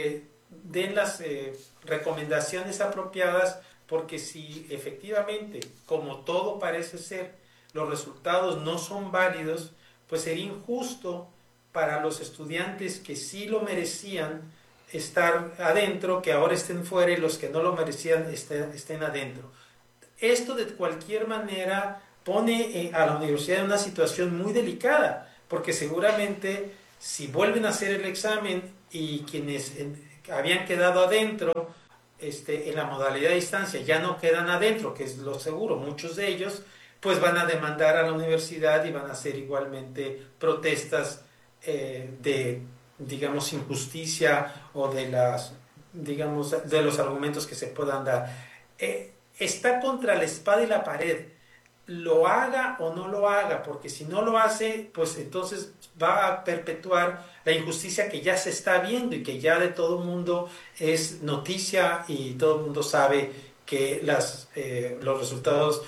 den las eh, recomendaciones apropiadas, porque si efectivamente, como todo parece ser, los resultados no son válidos, pues sería injusto para los estudiantes que sí lo merecían estar adentro, que ahora estén fuera, y los que no lo merecían estén, estén adentro. Esto de cualquier manera pone a la universidad en una situación muy delicada, porque seguramente si vuelven a hacer el examen y quienes habían quedado adentro este, en la modalidad de distancia ya no quedan adentro, que es lo seguro, muchos de ellos, pues van a demandar a la universidad y van a hacer igualmente protestas eh, de, digamos, injusticia o de las, digamos, de los argumentos que se puedan dar. Eh, está contra la espada y la pared, lo haga o no lo haga, porque si no lo hace, pues entonces va a perpetuar la injusticia que ya se está viendo y que ya de todo el mundo es noticia, y todo el mundo sabe que las, eh, los resultados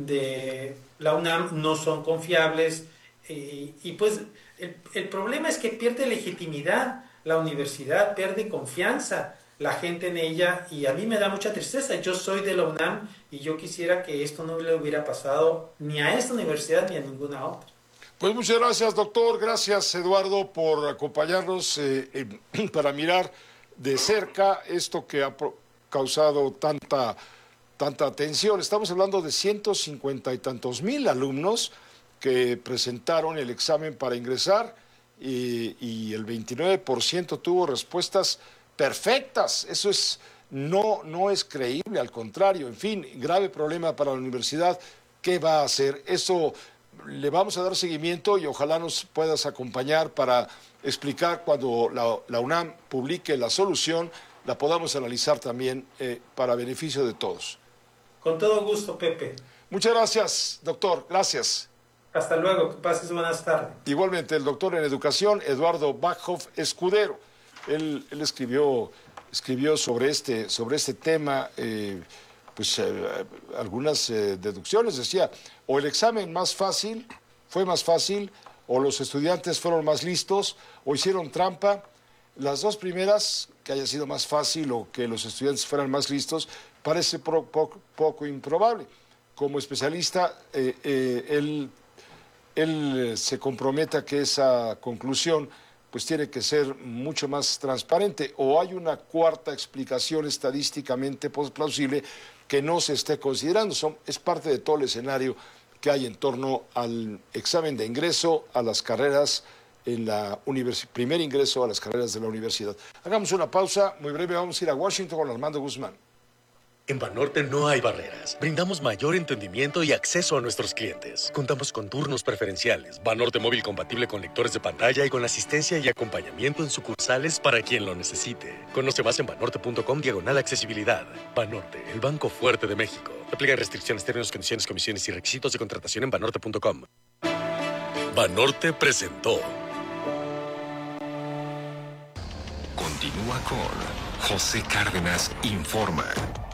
de la UNAM no son confiables, eh, y pues el, el problema es que pierde legitimidad la universidad, pierde confianza la gente en ella, y a mí me da mucha tristeza. Yo soy de la UNAM y yo quisiera que esto no le hubiera pasado ni a esta universidad ni a ninguna otra. Pues muchas gracias, doctor. Gracias, Eduardo, por acompañarnos eh, eh, para mirar de cerca esto que ha causado tanta, tanta atención. Estamos hablando de ciento cincuenta y tantos mil alumnos que presentaron el examen para ingresar, y, y el veintinueve por ciento tuvo respuestas perfectas. Eso es, no, no es creíble, al contrario. En fin, grave problema para la universidad. ¿Qué va a hacer? Eso le vamos a dar seguimiento, y ojalá nos puedas acompañar para explicar cuando la, la UNAM publique la solución, la podamos analizar también eh, para beneficio de todos. Con todo gusto, Pepe. Muchas gracias, doctor. Gracias. Hasta luego. Que pases buenas tardes. Igualmente, el doctor en educación, Eduardo Backhoff Escudero. Él, él escribió, escribió sobre este, sobre este tema eh, pues, eh, algunas eh, deducciones. Decía, o el examen más fácil, fue más fácil, o los estudiantes fueron más listos, o hicieron trampa. Las dos primeras, que haya sido más fácil o que los estudiantes fueran más listos, parece pro, poco, poco improbable. Como especialista, eh, eh, él, él se compromete a que esa conclusión pues tiene que ser mucho más transparente, o hay una cuarta explicación estadísticamente plausible que no se esté considerando. Son, es parte de todo el escenario que hay en torno al examen de ingreso a las carreras, en la universi- primer ingreso a las carreras de la universidad. Hagamos una pausa muy breve, vamos a ir a Washington con Armando Guzmán. En Banorte no hay barreras. Brindamos mayor entendimiento y acceso a nuestros clientes. Contamos con turnos preferenciales, Banorte móvil compatible con lectores de pantalla y con asistencia y acompañamiento en sucursales para quien lo necesite. Conoce más en banorte punto com diagonal accesibilidad. Banorte, el banco fuerte de México. Aplican restricciones, términos, condiciones, comisiones y requisitos de contratación en banorte punto com. Banorte presentó. Continúa con José Cárdenas Informa.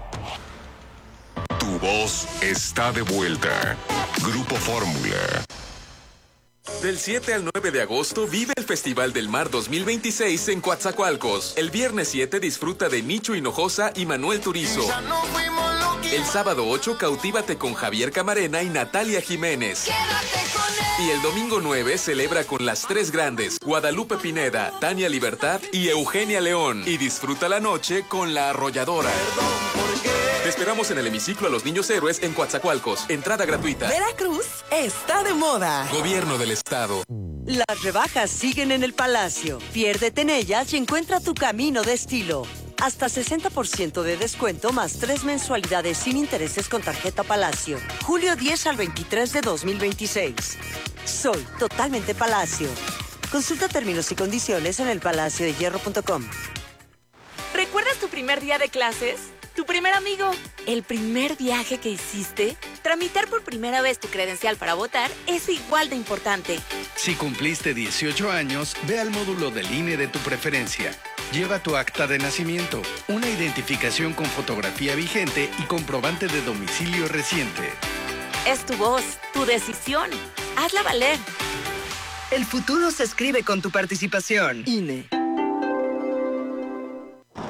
Tu voz está de vuelta. Grupo Fórmula. Del siete al nueve de agosto vive el Festival del Mar dos mil veintiséis en Coatzacoalcos. El viernes siete disfruta de Nicho Hinojosa y Manuel Turizo. El sábado ocho cautívate con Javier Camarena y Natalia Jiménez. Y el domingo nueve celebra con las tres grandes, Guadalupe Pineda, Tania Libertad y Eugenia León. Y disfruta la noche con La Arrolladora. Te esperamos en el hemiciclo a los Niños Héroes en Coatzacoalcos. Entrada gratuita. Veracruz está de moda. Gobierno del Estado. Las rebajas siguen en el Palacio. Piérdete en ellas y encuentra tu camino de estilo. Hasta sesenta por ciento de descuento más tres mensualidades sin intereses con tarjeta Palacio. julio diez al veintitrés de dos mil veintiséis. Soy totalmente Palacio. Consulta términos y condiciones en el palacio de hierro punto com. ¿Recuerdas tu primer día de clases? ¿Tu primer amigo? ¿El primer viaje que hiciste? Tramitar por primera vez tu credencial para votar es igual de importante. Si cumpliste dieciocho años, ve al módulo del I N E de tu preferencia. Lleva tu acta de nacimiento, una identificación con fotografía vigente y comprobante de domicilio reciente. Es tu voz, tu decisión. Hazla valer. El futuro se escribe con tu participación. I N E.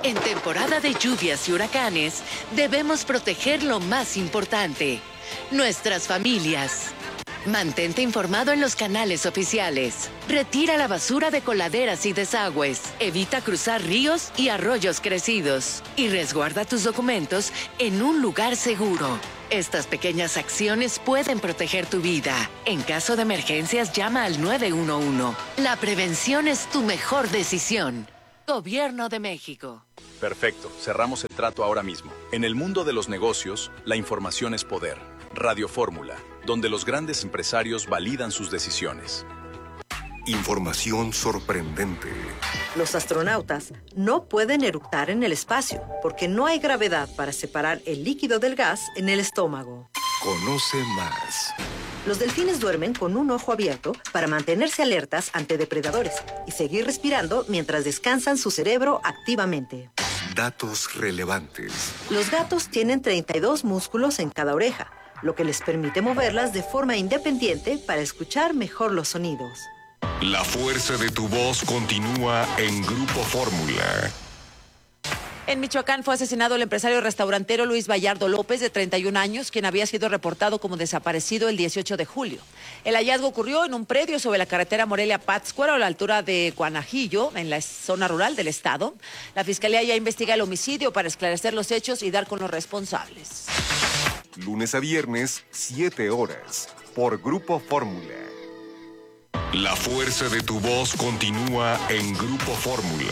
En temporada de lluvias y huracanes, debemos proteger lo más importante, nuestras familias. Mantente informado en los canales oficiales. Retira la basura de coladeras y desagües. Evita cruzar ríos y arroyos crecidos. Y resguarda tus documentos en un lugar seguro. Estas pequeñas acciones pueden proteger tu vida. En caso de emergencias, llama al nueve uno uno. La prevención es tu mejor decisión. Gobierno de México. Perfecto, cerramos el trato ahora mismo. En el mundo de los negocios, la información es poder. Radio Fórmula, donde los grandes empresarios validan sus decisiones. Información sorprendente. Los astronautas no pueden eructar en el espacio porque no hay gravedad para separar el líquido del gas en el estómago. Conoce más. Los delfines duermen con un ojo abierto para mantenerse alertas ante depredadores y seguir respirando mientras descansan su cerebro activamente. Datos relevantes. Los gatos tienen treinta y dos músculos en cada oreja, lo que les permite moverlas de forma independiente para escuchar mejor los sonidos. La fuerza de tu voz continúa en Grupo Fórmula. En Michoacán fue asesinado el empresario restaurantero Luis Vallardo López, de treinta y un años, quien había sido reportado como desaparecido el dieciocho de julio. El hallazgo ocurrió en un predio sobre la carretera Morelia-Pátzcuaro, a la altura de Guanajillo, en la zona rural del estado. La Fiscalía ya investiga el homicidio para esclarecer los hechos y dar con los responsables. Lunes a viernes, siete horas, por Grupo Fórmula. La fuerza de tu voz continúa en Grupo Fórmula.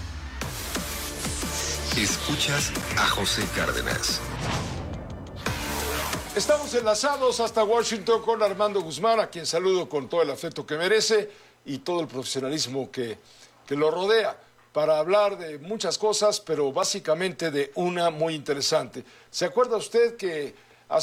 Escuchas a José Cárdenas. Estamos enlazados hasta Washington con Armando Guzmán, a quien saludo con todo el afecto que merece y todo el profesionalismo que, que lo rodea, para hablar de muchas cosas, pero básicamente de una muy interesante. ¿Se acuerda usted que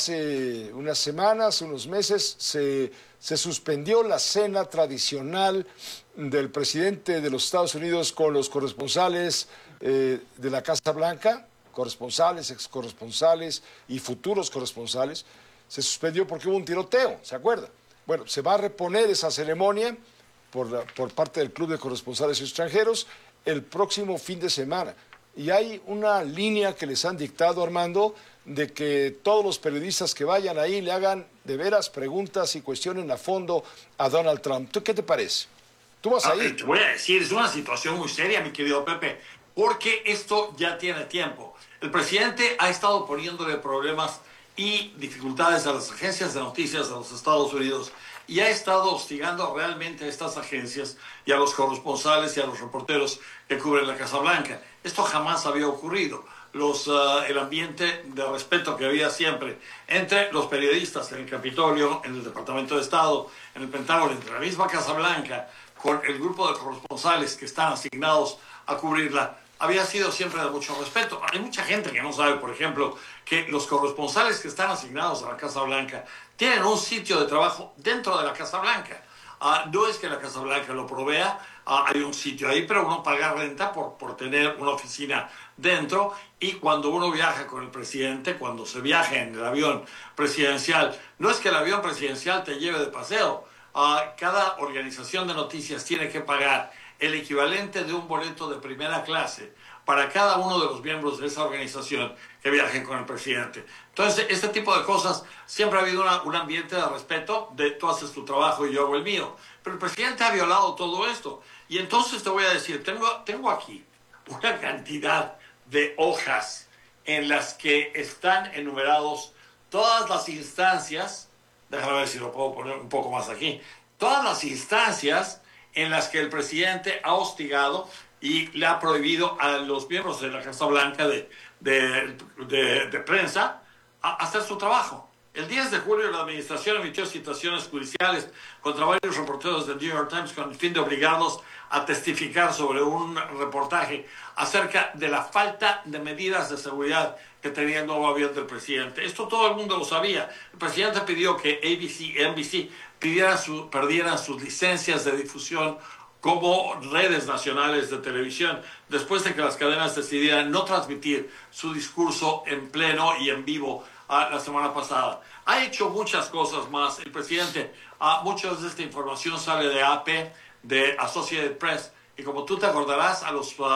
hace unas semanas, unos meses, se, se suspendió la cena tradicional del presidente de los Estados Unidos con los corresponsales eh, de la Casa Blanca, corresponsales, ex corresponsales y futuros corresponsales? Se suspendió porque hubo un tiroteo, ¿se acuerda? Bueno, se va a reponer esa ceremonia por, la, por parte del Club de Corresponsales Extranjeros el próximo fin de semana. Y hay una línea que les han dictado, Armando, de que todos los periodistas que vayan ahí le hagan de veras preguntas y cuestionen a fondo a Donald Trump. ¿Tú qué te parece? ¿Tú vas a ir? Te voy a decir, es una situación muy seria, mi querido Pepe, porque esto ya tiene tiempo. El presidente ha estado poniéndole problemas y dificultades a las agencias de noticias de los Estados Unidos y ha estado hostigando realmente a estas agencias y a los corresponsales y a los reporteros que cubren la Casa Blanca. Esto jamás había ocurrido. Los, uh, el ambiente de respeto que había siempre entre los periodistas en el Capitolio, en el Departamento de Estado, en el Pentágono, entre la misma Casa Blanca, con el grupo de corresponsales que están asignados a cubrirla, había sido siempre de mucho respeto. Hay mucha gente que no sabe, por ejemplo, que los corresponsales que están asignados a la Casa Blanca tienen un sitio de trabajo dentro de la Casa Blanca. Uh, no es que la Casa Blanca lo provea, uh, hay un sitio ahí, pero uno paga renta por, por tener una oficina dentro, y cuando uno viaja con el presidente, cuando se viaja en el avión presidencial, no es que el avión presidencial te lleve de paseo. Uh, cada organización de noticias tiene que pagar el equivalente de un boleto de primera clase para cada uno de los miembros de esa organización que viajen con el presidente. Entonces, este tipo de cosas, siempre ha habido una, un ambiente de respeto, de tú haces tu trabajo y yo hago el mío. Pero el presidente ha violado todo esto. Y entonces te voy a decir, tengo, tengo aquí una cantidad de hojas en las que están enumerados todas las instancias, déjame ver si lo puedo poner un poco más aquí, todas las instancias en las que el presidente ha hostigado y le ha prohibido a los miembros de la Casa Blanca de, de, de, de prensa a hacer su trabajo. El diez de julio la administración emitió citaciones judiciales contra varios reporteros del New York Times con el fin de obligarlos a testificar sobre un reportaje acerca de la falta de medidas de seguridad que tenía el nuevo avión del presidente. Esto todo el mundo lo sabía. El presidente pidió que A B C y N B C pidieran su, perdieran sus licencias de difusión como redes nacionales de televisión, después de que las cadenas decidieran no transmitir su discurso en pleno y en vivo uh, la semana pasada. Ha hecho muchas cosas más. El presidente, uh, mucha de esta información sale de A P, de Associated Press, y como tú te acordarás, a los uh,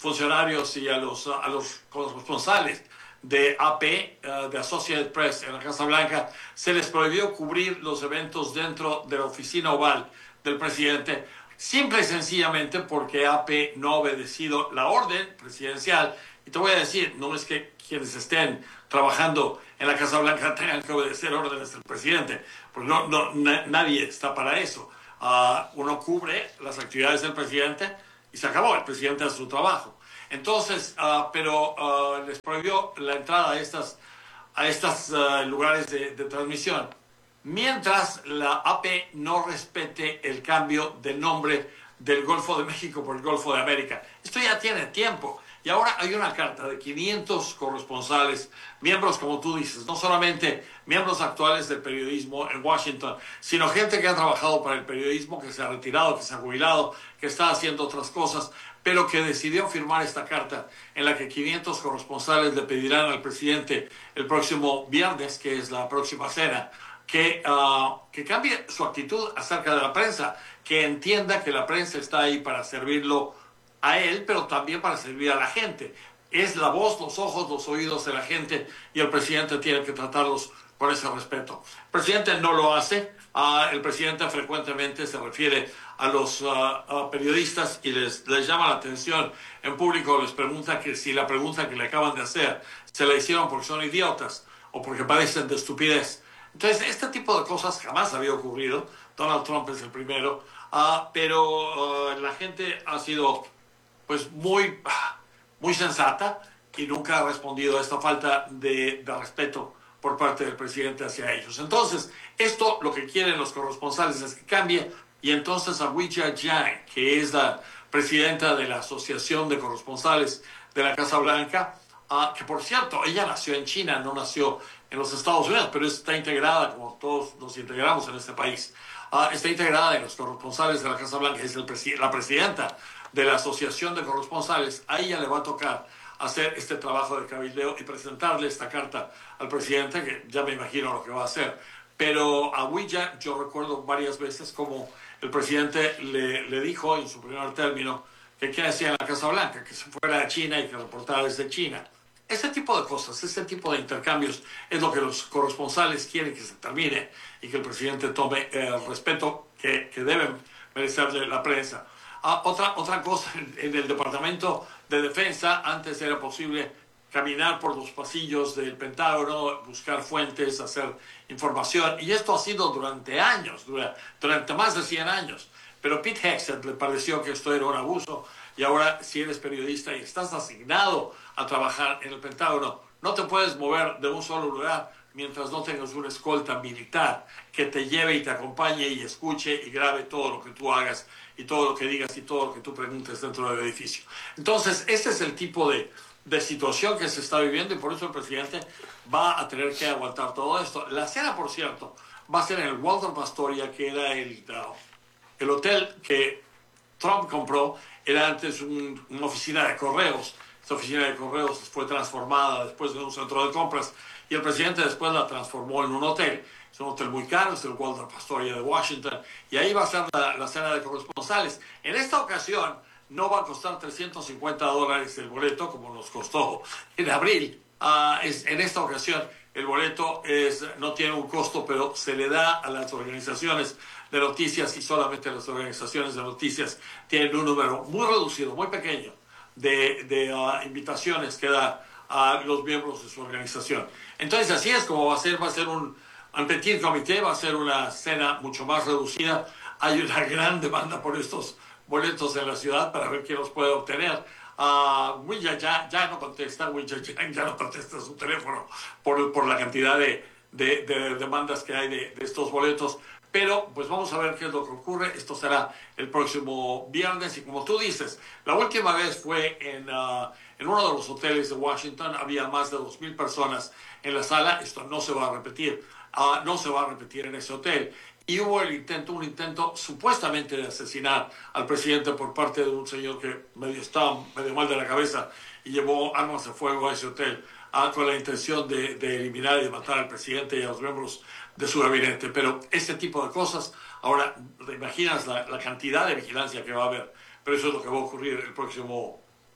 funcionarios y a los, a los corresponsales de A P, uh, de Associated Press en la Casa Blanca, se les prohibió cubrir los eventos dentro de la oficina oval del presidente, simple y sencillamente porque A P no ha obedecido la orden presidencial. Y te voy a decir, no es que quienes estén trabajando en la Casa Blanca tengan que obedecer órdenes del presidente, porque no, no, na, nadie está para eso. Uh, uno cubre las actividades del presidente y se acabó, el presidente hace su trabajo. Entonces, uh, pero uh, les prohibió la entrada a estos a estas, uh, lugares de, de transmisión, mientras la A P no respete el cambio de nombre del Golfo de México por el Golfo de América. Esto ya tiene tiempo. Y ahora hay una carta de quinientos corresponsales, miembros, como tú dices, no solamente miembros actuales del periodismo en Washington, sino gente que ha trabajado para el periodismo, que se ha retirado, que se ha jubilado, que está haciendo otras cosas, pero que decidió firmar esta carta en la que quinientos corresponsales le pedirán al presidente el próximo viernes, que es la próxima cena, que, uh, que cambie su actitud acerca de la prensa, que entienda que la prensa está ahí para servirlo a él, pero también para servir a la gente. Es la voz, los ojos, los oídos de la gente y el presidente tiene que tratarlos con ese respeto. El presidente no lo hace. Uh, el presidente frecuentemente se refiere a los uh, uh, periodistas y les, les llama la atención en público, les pregunta que si la pregunta que le acaban de hacer se la hicieron porque son idiotas o porque padecen de estupidez. Entonces, este tipo de cosas jamás había ocurrido. Donald Trump es el primero, uh, pero uh, la gente ha sido pues muy, muy sensata y nunca ha respondido a esta falta de, de respeto por parte del presidente hacia ellos. Entonces, esto lo que quieren los corresponsales es que cambie, y entonces a Weijia Jiang, que es la presidenta de la Asociación de Corresponsales de la Casa Blanca, uh, que por cierto, ella nació en China, no nació en los Estados Unidos, pero está integrada, como todos nos integramos en este país, uh, está integrada en los corresponsales de la Casa Blanca, es el presi- la presidenta de la Asociación de Corresponsales. A ella le va a tocar hacer este trabajo de cabildeo y presentarle esta carta al presidente, que ya me imagino lo que va a hacer. Pero a Weijia, yo recuerdo varias veces como el presidente le, le dijo en su primer término que qué hacía en la Casa Blanca, que se fuera a China y que reportara desde China. Ese tipo de cosas, ese tipo de intercambios es lo que los corresponsales quieren que se termine y que el presidente tome el respeto que, que deben merecerle la prensa. Ah, otra, otra cosa, en el Departamento de Defensa antes era posible caminar por los pasillos del Pentágono, buscar fuentes, hacer información, y esto ha sido durante años, durante, durante más de cien años. Pero Pete Hegseth le pareció que esto era un abuso, y ahora si eres periodista y estás asignado a trabajar en el Pentágono, no te puedes mover de un solo lugar mientras no tengas una escolta militar que te lleve y te acompañe y escuche y grabe todo lo que tú hagas y todo lo que digas y todo lo que tú preguntes dentro del edificio. Entonces, este es el tipo de, de situación que se está viviendo, y por eso el presidente va a tener que aguantar todo esto. La cena, por cierto, va a ser en el Waldorf Astoria, que era el, uh, el hotel que Trump compró. Era antes un, una oficina de correos. Esta oficina de correos fue transformada después de un centro de compras, y el presidente después la transformó en un hotel. Es un hotel muy caro, es el Waldorf Astoria de Washington, y ahí va a ser la, la cena de corresponsales. En esta ocasión no va a costar trescientos cincuenta dólares el boleto, como nos costó en abril. Uh, es, en esta ocasión el boleto es, no tiene un costo, pero se le da a las organizaciones de noticias, y solamente las organizaciones de noticias tienen un número muy reducido, muy pequeño, de, de uh, invitaciones que da a los miembros de su organización. Entonces así es como va a ser, va a ser un, un petit comité, va a ser una cena mucho más reducida. Hay una gran demanda por estos boletos en la ciudad para ver quién los puede obtener. Uh, Weijia ya, ya no contesta, Weijia ya, ya no contesta su teléfono por, por la cantidad de, de, de demandas que hay de, de estos boletos. Pero pues vamos a ver qué es lo que ocurre. Esto será el próximo viernes, y como tú dices, la última vez fue en, uh, en uno de los hoteles de Washington. Había más de dos mil personas en la sala. Esto no se va a repetir, uh, no se va a repetir en ese hotel. Y hubo el intento, un intento supuestamente de asesinar al presidente por parte de un señor que medio estaba medio mal de la cabeza y llevó armas de fuego a ese hotel uh, con la intención de, de eliminar y de matar al presidente y a los miembros de su gabinete. Pero este tipo de cosas, ahora te imaginas la, la cantidad de vigilancia que va a haber, pero eso es lo que va a ocurrir el próximo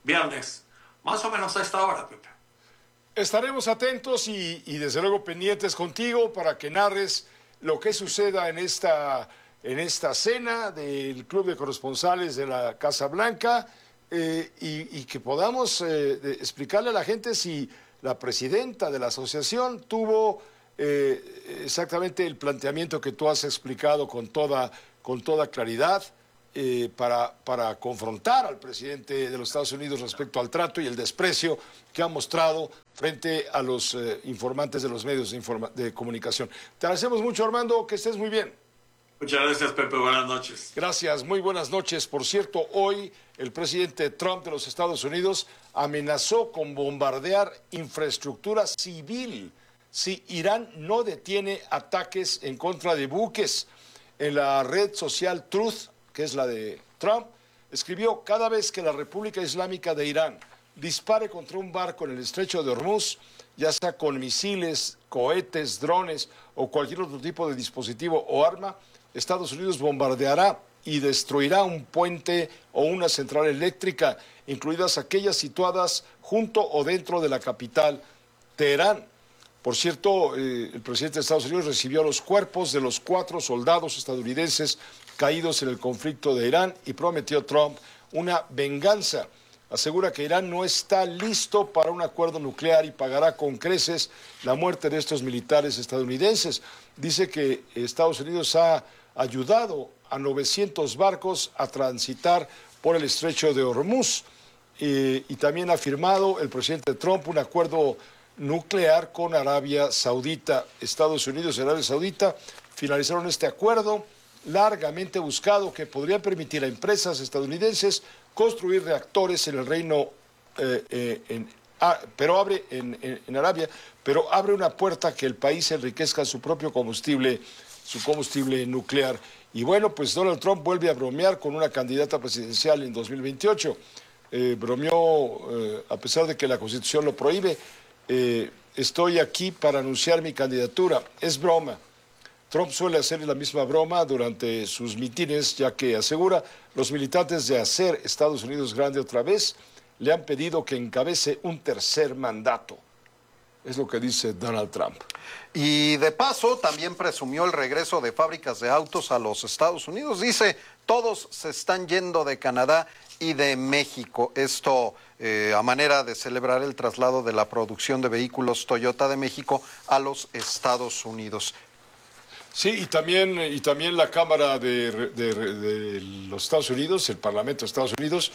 viernes, más o menos a esta hora, Pepe. Estaremos atentos y, y desde luego pendientes contigo para que narres lo que suceda en esta, en esta cena del Club de Corresponsales de la Casa Blanca eh, y, y que podamos eh, explicarle a la gente si la presidenta de la asociación tuvo eh, exactamente el planteamiento que tú has explicado con toda, con toda claridad. Eh, para, para confrontar al presidente de los Estados Unidos respecto al trato y el desprecio que ha mostrado frente a los eh, informantes de los medios de, informa de comunicación. Te agradecemos mucho, Armando, que estés muy bien. Muchas gracias, Pepe. Buenas noches. Gracias, muy buenas noches. Por cierto, hoy el presidente Trump de los Estados Unidos amenazó con bombardear infraestructura civil si Irán no detiene ataques en contra de buques. En la red social Truth, que es la de Trump, escribió: cada vez que la República Islámica de Irán dispare contra un barco en el estrecho de Hormuz, ya sea con misiles, cohetes, drones o cualquier otro tipo de dispositivo o arma, Estados Unidos bombardeará y destruirá un puente o una central eléctrica, incluidas aquellas situadas junto o dentro de la capital, Teherán. Por cierto, eh, el presidente de Estados Unidos recibió los cuerpos de los cuatro soldados estadounidenses caídos en el conflicto de Irán y prometió Trump una venganza. Asegura que Irán no está listo para un acuerdo nuclear y pagará con creces la muerte de estos militares estadounidenses. Dice que Estados Unidos ha ayudado a novecientos barcos a transitar por el estrecho de Hormuz eh, y también ha firmado el presidente Trump un acuerdo nuclear con Arabia Saudita. Estados Unidos y Arabia Saudita finalizaron este acuerdo largamente buscado que podría permitir a empresas estadounidenses construir reactores en el reino, eh, eh, en, ah, pero abre en, en, en Arabia, pero abre una puerta que el país enriquezca su propio combustible, su combustible nuclear. Y bueno, pues Donald Trump vuelve a bromear con una candidata presidencial en dos mil veintiocho. Eh, bromeó, eh, a pesar de que la Constitución lo prohíbe, eh, estoy aquí para anunciar mi candidatura. Es broma. Trump suele hacer la misma broma durante sus mítines, ya que asegura los militantes de hacer Estados Unidos grande otra vez le han pedido que encabece un tercer mandato. Es lo que dice Donald Trump. Y de paso también presumió el regreso de fábricas de autos a los Estados Unidos. Dice, todos se están yendo de Canadá y de México. Esto eh, a manera de celebrar el traslado de la producción de vehículos Toyota de México a los Estados Unidos. Sí, y también, y también la Cámara de, de, de los Estados Unidos, el Parlamento de Estados Unidos,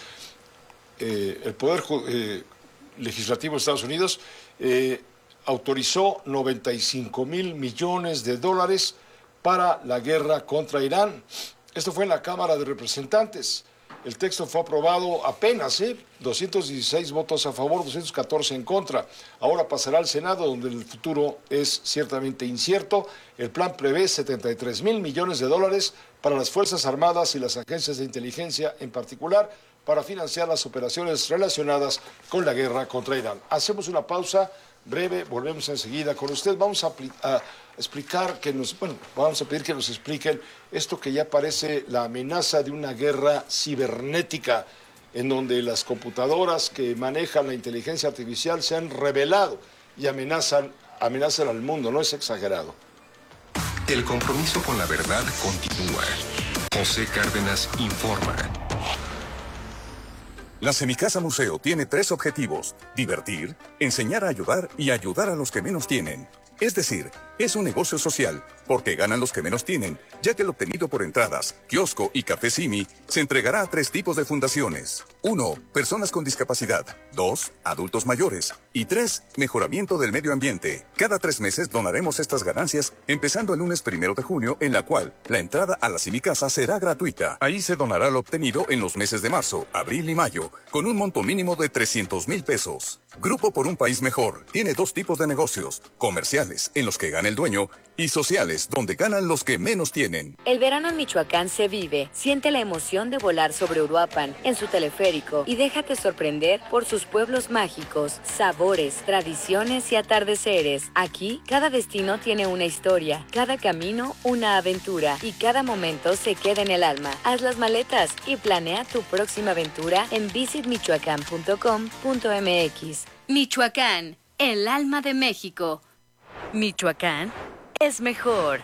eh, el Poder eh, Legislativo de Estados Unidos, eh, autorizó noventa y cinco mil millones de dólares para la guerra contra Irán. Esto fue en la Cámara de Representantes. El texto fue aprobado apenas, ¿eh? doscientos dieciséis votos a favor, doscientos catorce en contra. Ahora pasará al Senado, donde el futuro es ciertamente incierto. El plan prevé setenta y tres mil millones de dólares para las Fuerzas Armadas y las agencias de inteligencia en particular, para financiar las operaciones relacionadas con la guerra contra Irán. Hacemos una pausa breve, volvemos enseguida con usted. Vamos a, a explicar que nos, bueno, vamos a pedir que nos expliquen esto que ya parece la amenaza de una guerra cibernética, en donde las computadoras que manejan la inteligencia artificial se han revelado y amenazan, amenazan al mundo. No es exagerado. El compromiso con la verdad continúa. José Cárdenas informa. La Semicasa Museo tiene tres objetivos: divertir, enseñar a ayudar y ayudar a los que menos tienen. Es decir, es un negocio social, porque ganan los que menos tienen, ya que el obtenido por entradas, kiosco y café Simi se entregará a tres tipos de fundaciones. Uno, personas con discapacidad. Dos, adultos mayores. Y tres, mejoramiento del medio ambiente. Cada tres meses donaremos estas ganancias, empezando el lunes primero de junio, en la cual la entrada a la Semicasa será gratuita. Ahí se donará lo obtenido en los meses de marzo, abril y mayo, con un monto mínimo de trescientos mil pesos. Grupo por un País Mejor tiene dos tipos de negocios: comerciales, en los que gana el el dueño, y sociales, donde ganan los que menos tienen. El verano en Michoacán se vive. Siente la emoción de volar sobre Uruapan en su teleférico y déjate sorprender por sus pueblos mágicos, sabores, tradiciones y atardeceres. Aquí, cada destino tiene una historia, cada camino una aventura y cada momento se queda en el alma. Haz las maletas y planea tu próxima aventura en visit michoacán punto com punto m x. Michoacán, el alma de México. Michoacán es mejor.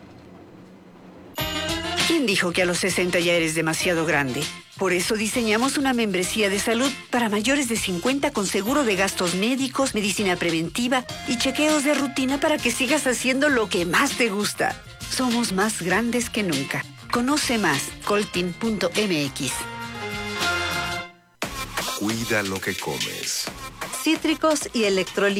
¿Quién dijo que a los sesenta ya eres demasiado grande? Por eso diseñamos una membresía de salud para mayores de cincuenta con seguro de gastos médicos, medicina preventiva y chequeos de rutina para que sigas haciendo lo que más te gusta. Somos más grandes que nunca. Conoce más, coltin punto m x. Cuida lo que comes. Cítricos y electrolitos.